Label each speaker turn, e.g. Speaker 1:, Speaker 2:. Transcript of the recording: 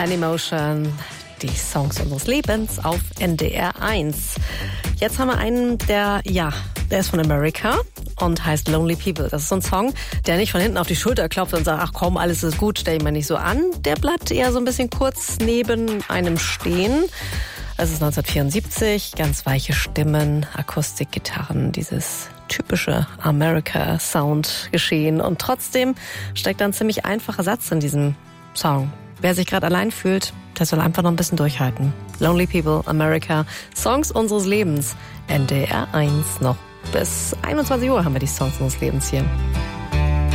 Speaker 1: Anymotion, die Songs unseres Lebens auf NDR 1. Jetzt haben wir einen, der ist von America und heißt Lonely People. Das ist so ein Song, der nicht von hinten auf die Schulter klopft und sagt, ach komm, alles ist gut, stell dich mal nicht so an. Der bleibt eher so ein bisschen kurz neben einem stehen. Es ist 1974, ganz weiche Stimmen, Akustikgitarren, dieses typische America-Sound geschehen. Und trotzdem steckt ein ziemlich einfacher Satz in diesem Song. Wer sich gerade allein fühlt, der soll einfach noch ein bisschen durchhalten. Lonely People, America, Songs unseres Lebens. NDR 1 noch bis 21 Uhr haben wir die Songs unseres Lebens hier.